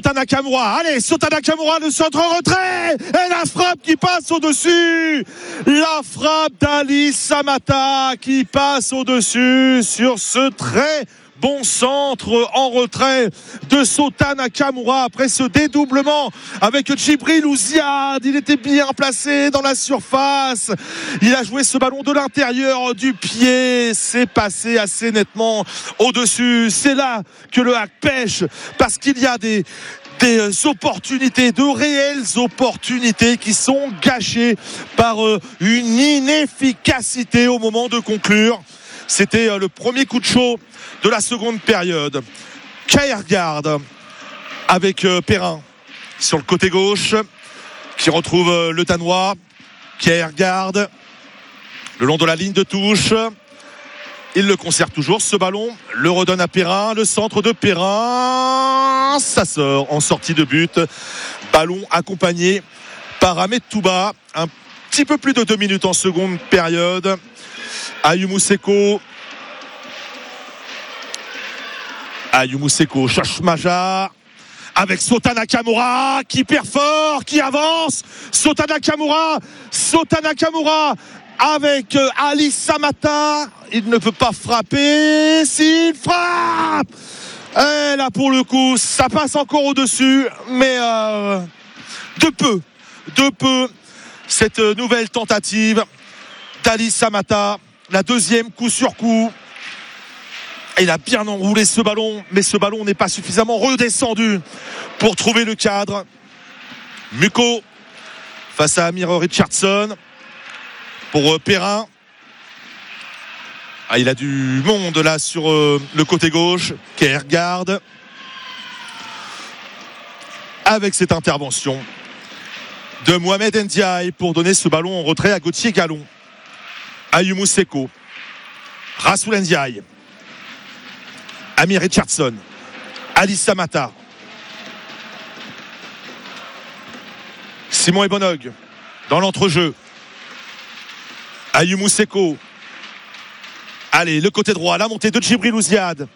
Sota Nakamura. Allez, Sota Nakamura, le centre en retrait. Et la frappe qui passe au-dessus. La frappe d'Ali Samata qui passe au-dessus sur ce très bon centre en retrait de Sota Nakamura après ce dédoublement avec Djibril Ouziad. Il était bien placé dans la surface. Il a joué ce ballon de l'intérieur du pied. C'est passé assez nettement au-dessus. C'est là que le Hack pêche parce qu'il y a des opportunités, de réelles opportunités qui sont gâchées par une inefficacité au moment de conclure. C'était le premier coup de chaud de la seconde période. Kjaergaard avec Perrin sur le côté gauche qui retrouve le Danois. Kjaergaard le long de la ligne de touche. Il le conserve toujours ce ballon, le redonne à Perrin, le centre de Perrin, ça sort en sortie de but. Ballon accompagné par Ahmed Touba. Un petit peu plus de 2 minutes en seconde période. Ayumu Seko, Chachmaja avec Sota Nakamura qui perfore, qui avance. Sota Nakamura avec Ali Samata. Il ne peut pas frapper. S'il frappe, et là pour le coup ça passe encore au-dessus, mais de peu cette nouvelle tentative d'Ali Samata, la deuxième coup sur coup. Il a bien enroulé ce ballon, mais ce ballon n'est pas suffisamment redescendu pour trouver le cadre. Muko face à Amir Richardson pour Perrin. Il a du monde là sur le côté gauche. Kjaergaard avec cette intervention de Mohamed Ndiaye pour donner ce ballon en retrait à Gauthier Gallon. Ayumu Seko, Rassoul Ndiaye, Amir Richardson, Ali Samata, Simon Ebonog dans l'entrejeu. Ayumu Seko. Allez, le côté droit, la montée de Djibril Ouziad.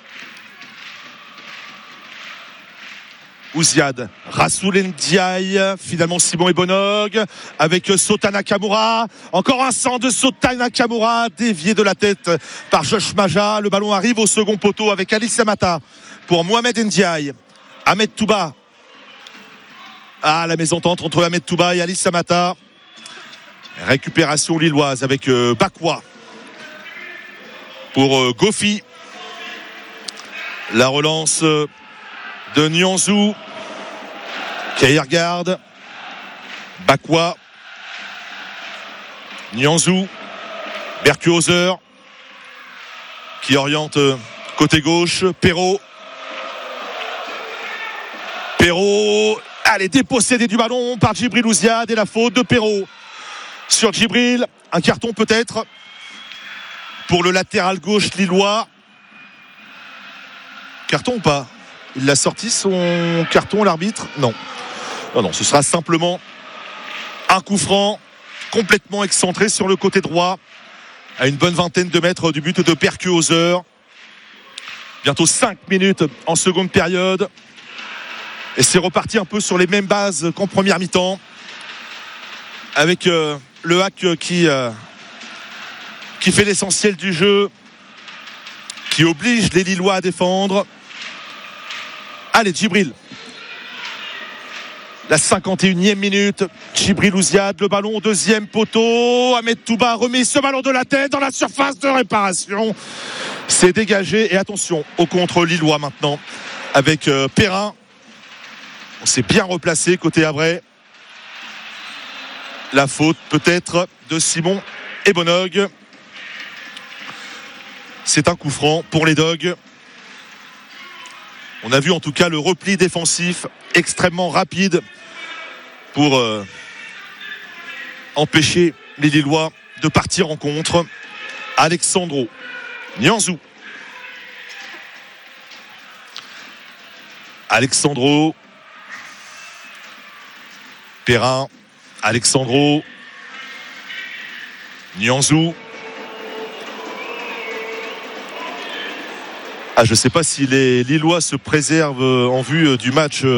Rassoul Ndiaye, finalement Simon Ebonog avec Sota Nakamura. Encore un centre de Sota Nakamura dévié de la tête par Josh Maja. Le ballon arrive au second poteau avec Ali Samata pour Mohamed Ndiaye. Ahmed Touba. La mésentente entre Ahmed Touba et Ali Samata. Récupération lilloise avec Bakwa pour Gofi. La relance de Nianzou. Kjaergaard, Bakwa, Nianzou, Berkuozer qui oriente côté gauche. Perrault, allez, dépossédé du ballon par Djibril Ouziad et la faute de Perrault sur Djibril. Un carton peut-être pour le latéral gauche lillois. Carton ou pas? Il a sorti son carton, l'arbitre? Non, ce sera simplement un coup franc complètement excentré sur le côté droit à une bonne vingtaine de mètres du but de Berkuozer. Bientôt 5 minutes en seconde période et c'est reparti un peu sur les mêmes bases qu'en première mi-temps avec le Hack qui fait l'essentiel du jeu, qui oblige les Lillois à défendre. Allez, Djibril. La 51e minute. Djibril Ouziad, le ballon au deuxième poteau. Ahmed Touba remet ce ballon de la tête dans la surface de réparation. C'est dégagé. Et attention au contre lillois maintenant avec Perrin. On s'est bien replacé côté Havrais. La faute peut-être de Simon Ebonog. C'est un coup franc pour les Dogs. On a vu en tout cas le repli défensif extrêmement rapide pour empêcher les Lillois de partir en contre. Alexandro Nianzou. Alexandro. Perrin. Alexandro. Nianzou. Je ne sais pas si les Lillois se préservent en vue du match